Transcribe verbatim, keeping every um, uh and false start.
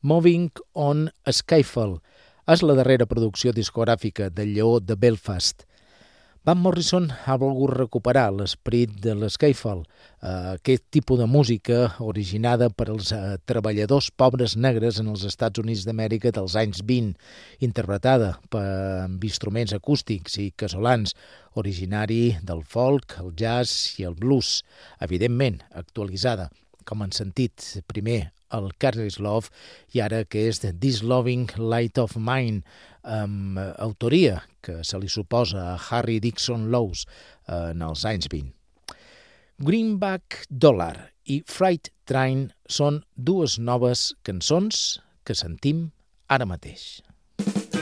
Moving on Skyfall. És la darrera producció discogràfica del lleó de Belfast. Van Morrison ha volgut recuperar l'esperit de l'Skyfall, eh, aquest tipus de música originada per als eh, treballadors pobres negres en els Estats Units d'Amèrica dels anys vint, interpretada per, amb instruments acústics i casolans, originari del folk, el jazz i el blues, evidentment actualitzada, com han sentit primer el Careless Love i ara que és This Loving Light of Mine, amb autoria que se li suposa a Harry Dixon Lowes en els anys vint. Greenback Dollar i Freight Train són dues noves cançons que sentim ara mateix.